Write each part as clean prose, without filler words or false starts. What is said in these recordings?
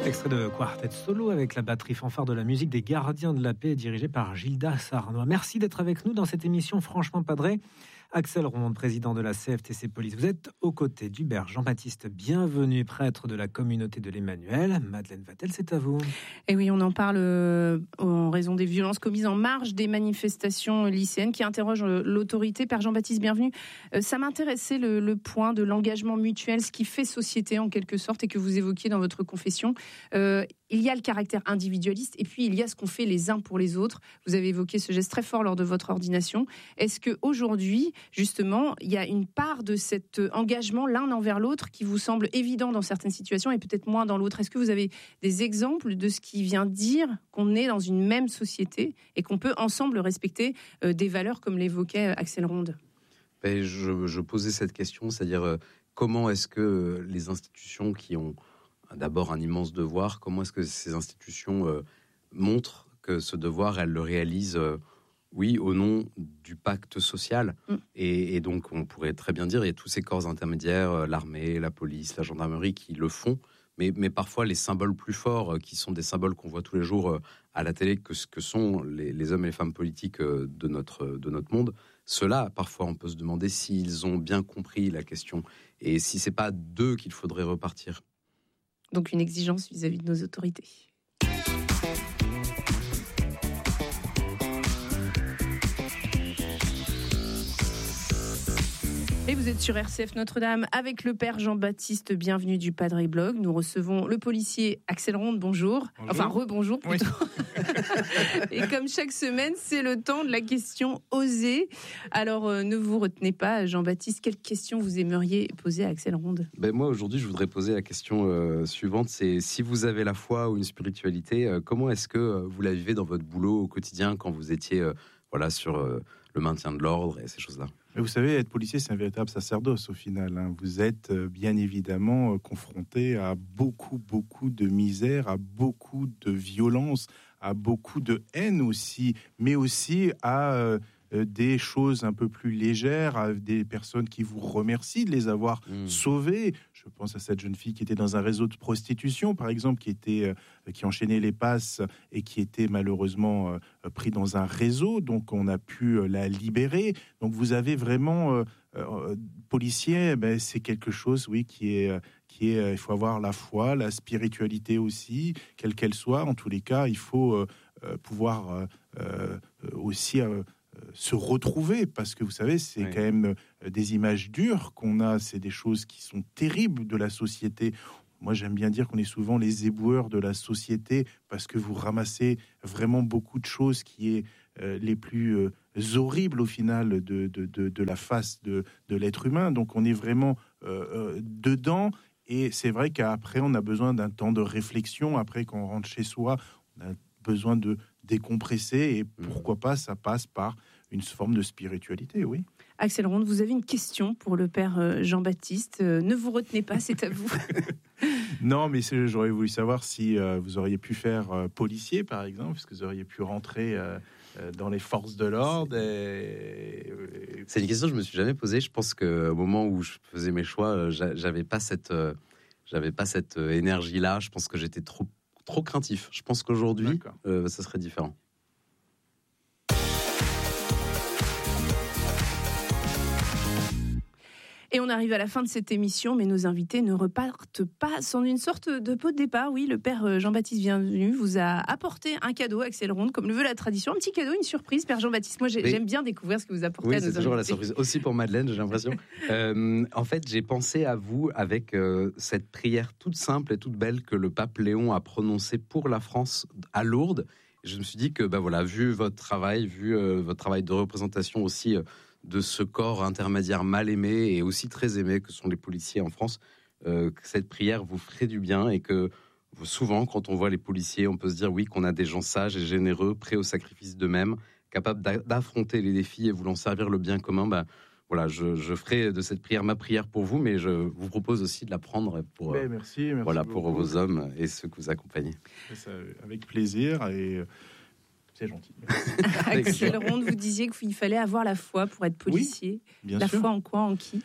Extrait de Quartet Solo avec la batterie fanfare de la musique des Gardiens de la Paix dirigée par Gilda Sarnois. Merci d'être avec nous dans cette émission Franchement Padré. Axel Ronde, président de la CFTC Police. Vous êtes aux côtés d'Hubert Jean-Baptiste Bienvenu, prêtre de la communauté de l'Emmanuel. Madeleine Vatel, c'est à vous. Et oui, on en parle en raison des violences commises en marge des manifestations lycéennes qui interrogent l'autorité. Père Jean-Baptiste Bienvenu, ça m'intéressait le point de l'engagement mutuel, ce qui fait société en quelque sorte et que vous évoquiez dans votre confession. Il y a le caractère individualiste et puis il y a ce qu'on fait les uns pour les autres. Vous avez évoqué ce geste très fort lors de votre ordination. Est-ce qu'aujourd'hui, justement, il y a une part de cet engagement l'un envers l'autre qui vous semble évident dans certaines situations et peut-être moins dans l'autre? Est-ce que vous avez des exemples de ce qui vient dire qu'on est dans une même société et qu'on peut ensemble respecter des valeurs comme l'évoquait Axel Ronde? Je posais cette question, c'est-à-dire comment est-ce que les institutions qui ont d'abord un immense devoir, comment est-ce que ces institutions montrent que ce devoir, elles le réalisent oui, au nom du pacte social. Et donc, on pourrait très bien dire, il y a tous ces corps intermédiaires, l'armée, la police, la gendarmerie, qui le font. Mais parfois, les symboles plus forts, qui sont des symboles qu'on voit tous les jours à la télé, que sont les hommes et les femmes politiques de notre monde, ceux-là, parfois, on peut se demander s'ils ont bien compris la question. Et si c'est pas d'eux qu'il faudrait repartir. Donc, une exigence vis-à-vis de nos autorités. Et vous êtes sur RCF Notre-Dame avec le Père Jean-Baptiste Bienvenu du Padre Blog. Nous recevons le policier Axel Ronde, bonjour. Enfin, rebonjour plutôt. Oui. Et comme chaque semaine, c'est le temps de la question osée. Alors, ne vous retenez pas, Jean-Baptiste, quelle question vous aimeriez poser à Axel Ronde? Moi, aujourd'hui, je voudrais poser la question suivante. C'est si vous avez la foi ou une spiritualité, comment est-ce que vous la vivez dans votre boulot au quotidien quand vous étiez sur le maintien de l'ordre et ces choses-là? Mais vous savez, être policier, c'est un véritable sacerdoce au final. Vous êtes bien évidemment confronté à beaucoup de misère, à beaucoup de violence, à beaucoup de haine aussi, mais aussi à des choses un peu plus légères, à des personnes qui vous remercient de les avoir sauvés. Je pense à cette jeune fille qui était dans un réseau de prostitution, par exemple, qui enchaînait les passes et qui était malheureusement pris dans un réseau. Donc, on a pu la libérer. Donc, vous avez vraiment policier. C'est quelque chose, oui, qui est. Il faut avoir la foi, la spiritualité aussi, quelle qu'elle soit. En tous les cas, il faut pouvoir aussi se retrouver, parce que vous savez, c'est quand même des images dures qu'on a, c'est des choses qui sont terribles de la société. Moi, j'aime bien dire qu'on est souvent les éboueurs de la société, parce que vous ramassez vraiment beaucoup de choses qui est les plus horribles au final de la face de l'être humain. Donc, on est vraiment dedans, et c'est vrai qu'après, on a besoin d'un temps de réflexion. Après, quand on rentre chez soi, on a besoin de décompresser, et pourquoi pas, ça passe par une forme de spiritualité, oui. Axel Ronde, vous avez une question pour le Père Jean-Baptiste. Ne vous retenez pas, c'est à vous. Non, mais j'aurais voulu savoir si vous auriez pu faire policier, par exemple, parce que vous auriez pu rentrer dans les forces de l'ordre. C'est une question que je me suis jamais posée. Je pense qu'au moment où je faisais mes choix, j'avais pas cette énergie-là. Je pense que j'étais trop craintif. Je pense qu'aujourd'hui, ça serait différent. Et on arrive à la fin de cette émission, mais nos invités ne repartent pas sans une sorte de pot de départ. Oui, le Père Jean-Baptiste Bienvenu vous a apporté un cadeau, Axel Ronde, comme le veut la tradition. Un petit cadeau, une surprise, Père Jean-Baptiste. Moi, j'aime bien découvrir ce que vous apportez à nos invités. Oui, c'est toujours la surprise. Aussi pour Madeleine, j'ai l'impression. En fait, j'ai pensé à vous avec cette prière toute simple et toute belle que le pape Léon a prononcée pour la France à Lourdes. Je me suis dit que, vu votre travail de représentation aussi de ce corps intermédiaire mal aimé et aussi très aimé que sont les policiers en France, que cette prière vous ferait du bien, et que souvent, quand on voit les policiers, on peut se dire qu'on a des gens sages et généreux, prêts au sacrifice d'eux-mêmes, capables d'affronter les défis et voulant servir le bien commun. Je ferai de cette prière ma prière pour vous, mais je vous propose aussi de la prendre pour, merci pour vos hommes et ceux que vous accompagnez. Ça, avec plaisir, et c'est gentil. Axel Ronde, vous disiez qu'il fallait avoir la foi pour être policier. Oui, bien sûr. La foi en quoi, en qui?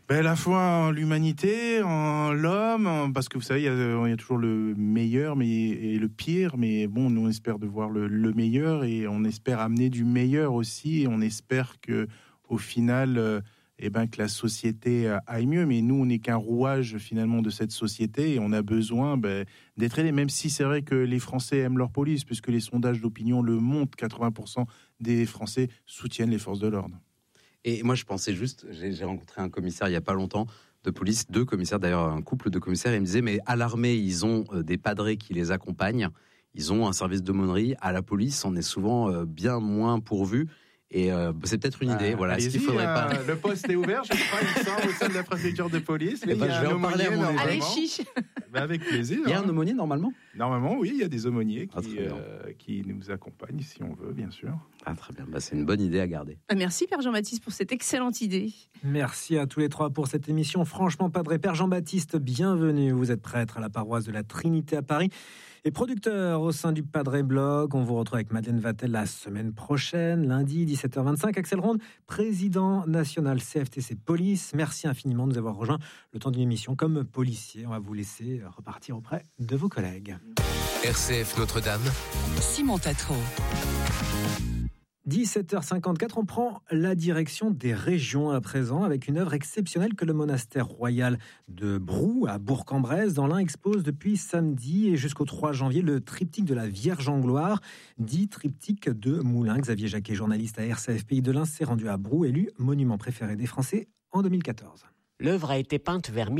La foi en l'humanité, en l'homme, parce que vous savez, il y a toujours le meilleur et le pire, mais bon, nous on espère de voir le meilleur et on espère amener du meilleur aussi, et on espère que au final, que la société aille mieux, mais nous on n'est qu'un rouage finalement de cette société et on a besoin d'être aidés, même si c'est vrai que les Français aiment leur police, puisque les sondages d'opinion le montrent, 80% des Français soutiennent les forces de l'ordre. Et moi, je pensais juste, j'ai rencontré un commissaire il n'y a pas longtemps de police, 2 commissaires, d'ailleurs un couple de commissaires, et il me disait, mais à l'armée, ils ont des padrés qui les accompagnent, ils ont un service d'aumônerie, à la police, on est souvent bien moins pourvu. Et c'est peut-être une idée. Voilà. Est-ce qu'il faudrait pas... Le poste est ouvert, je crois, il me semble, au sein de la préfecture de police. Mais je vais en parler à mon aumônier. Allez, chiche. Avec plaisir. Il y a un aumônier normalement ? Normalement, oui, il y a des aumôniers qui nous accompagnent, si on veut, bien sûr. Ah, très bien. C'est une bonne idée à garder. Merci Père Jean-Baptiste pour cette excellente idée. Merci à tous les 3 pour cette émission. Franchement, Padre. Père Jean-Baptiste, bienvenue. Vous êtes prêtre à la paroisse de la Trinité à Paris et producteur au sein du Padre Blog. On vous retrouve avec Madeleine Vatel la semaine prochaine, lundi 17h25. Axel Ronde, président national CFTC Police. Merci infiniment de nous avoir rejoints le temps d'une émission comme policier. On va vous laisser repartir auprès de vos collègues. RCF Notre-Dame, Simon Tatro. 17h54, on prend la direction des régions à présent avec une œuvre exceptionnelle que le monastère royal de Brou à Bourg-en-Bresse dans l'Ain expose depuis samedi et jusqu'au 3 janvier le triptyque de la Vierge en gloire, dit triptyque de Moulins. Xavier Jacquet, journaliste à RCF Pays de l'Ain, s'est rendu à Brou, élu monument préféré des Français en 2014. L'œuvre a été peinte vers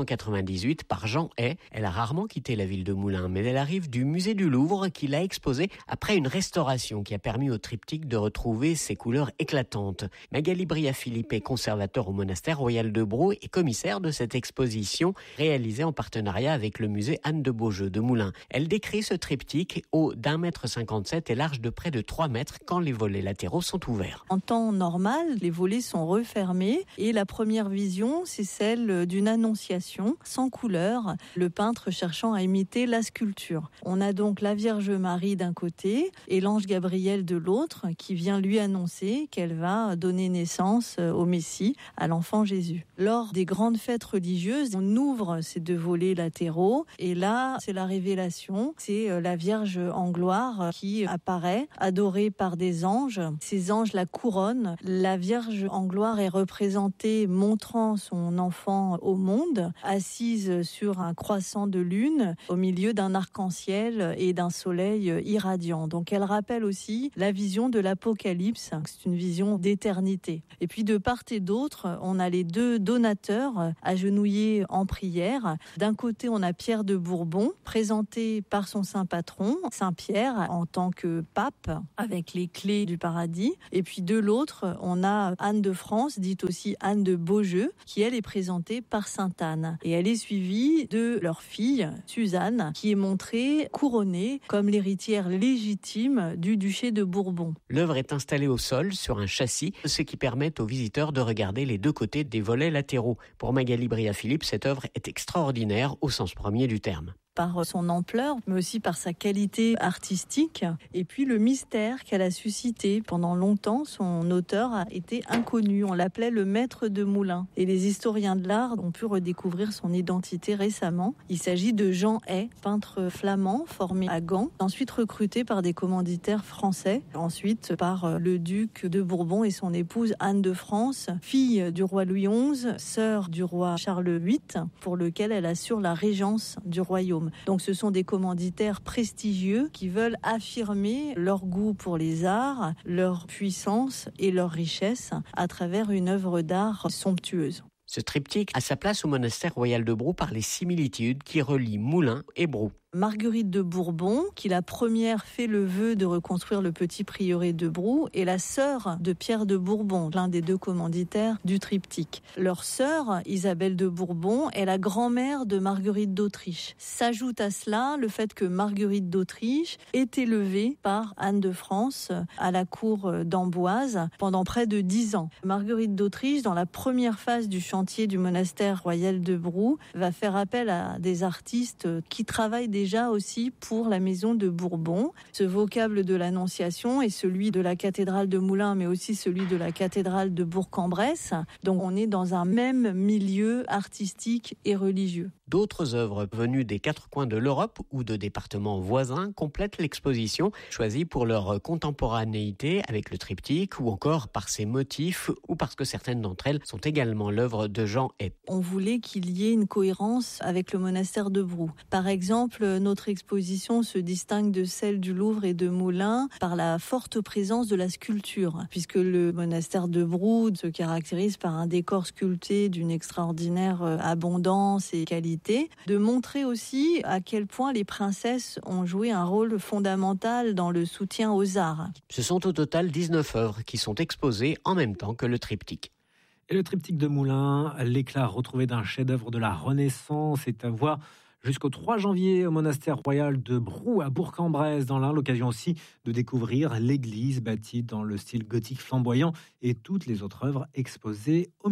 1498 par Jean Hay. Elle a rarement quitté la ville de Moulins, mais elle arrive du musée du Louvre qui l'a exposée après une restauration qui a permis au triptyque de retrouver ses couleurs éclatantes. Magali Bria-Philippe est conservateur au monastère royal de Brou et commissaire de cette exposition réalisée en partenariat avec le musée Anne de Beaujeu de Moulins. Elle décrit ce triptyque haut d'1,57 m et large de près de 3 mètres quand les volets latéraux sont ouverts. En temps normal, les volets sont refermés et la première vision, c'est celle d'une annonciation sans couleur, le peintre cherchant à imiter la sculpture. On a donc la Vierge Marie d'un côté et l'ange Gabriel de l'autre qui vient lui annoncer qu'elle va donner naissance au Messie, à l'enfant Jésus. Lors des grandes fêtes religieuses, on ouvre ces 2 volets latéraux et là, c'est la révélation. C'est la Vierge en gloire qui apparaît, adorée par des anges. Ces anges la couronnent. La Vierge en gloire est représentée montrant son enfant au monde, assise sur un croissant de lune, au milieu d'un arc-en-ciel et d'un soleil irradiant. Donc elle rappelle aussi la vision de l'Apocalypse, c'est une vision d'éternité. Et puis de part et d'autre, on a les 2 donateurs agenouillés en prière. D'un côté, on a Pierre de Bourbon, présenté par son saint patron, Saint Pierre, en tant que pape, avec les clés du paradis. Et puis de l'autre, on a Anne de France, dite aussi Anne de Beaujeu, qui elle est présentée par Sainte Anne. Et elle est suivie de leur fille, Suzanne, qui est montrée couronnée comme l'héritière légitime du duché de Bourbon. L'œuvre est installée au sol sur un châssis, ce qui permet aux visiteurs de regarder les 2 côtés des volets latéraux. Pour Magali Bria-Philippe, cette œuvre est extraordinaire au sens premier du terme. Par son ampleur, mais aussi par sa qualité artistique, et puis le mystère qu'elle a suscité. Pendant longtemps, son auteur a été inconnu. On l'appelait le maître de Moulins. Et les historiens de l'art ont pu redécouvrir son identité récemment. Il s'agit de Jean Hay, peintre flamand formé à Gand, ensuite recruté par des commanditaires français, ensuite par le duc de Bourbon et son épouse Anne de France, fille du roi Louis XI, sœur du roi Charles VIII, pour lequel elle assure la régence du royaume. Donc ce sont des commanditaires prestigieux qui veulent affirmer leur goût pour les arts, leur puissance et leur richesse à travers une œuvre d'art somptueuse. Ce triptyque a sa place au monastère royal de Brou par les similitudes qui relient Moulins et Brou. Marguerite de Bourbon, qui la première fait le vœu de reconstruire le petit prieuré de Brou, est la sœur de Pierre de Bourbon, l'un des 2 commanditaires du triptyque. Leur sœur, Isabelle de Bourbon, est la grand-mère de Marguerite d'Autriche. S'ajoute à cela le fait que Marguerite d'Autriche est élevée par Anne de France à la cour d'Amboise pendant près de 10 ans. Marguerite d'Autriche, dans la première phase du chantier du monastère royal de Brou, va faire appel à des artistes qui travaillent des déjà aussi pour la maison de Bourbon. Ce vocable de l'Annonciation est celui de la cathédrale de Moulins, mais aussi celui de la cathédrale de Bourg-en-Bresse. Donc on est dans un même milieu artistique et religieux. D'autres œuvres venues des 4 coins de l'Europe ou de départements voisins complètent l'exposition, choisie pour leur contemporanéité avec le triptyque ou encore par ses motifs ou parce que certaines d'entre elles sont également l'œuvre de Jean Hay. On voulait qu'il y ait une cohérence avec le monastère de Brou. Par exemple, notre exposition se distingue de celle du Louvre et de Moulins par la forte présence de la sculpture, puisque le monastère de Brou se caractérise par un décor sculpté d'une extraordinaire abondance et qualité. De montrer aussi à quel point les princesses ont joué un rôle fondamental dans le soutien aux arts. Ce sont au total 19 œuvres qui sont exposées en même temps que le triptyque. Et le triptyque de Moulins, l'éclat retrouvé d'un chef-d'œuvre de la Renaissance, est à voir jusqu'au 3 janvier au monastère royal de Brou à Bourg-en-Bresse dans l'Ain. L'occasion aussi de découvrir l'église bâtie dans le style gothique flamboyant et toutes les autres œuvres exposées au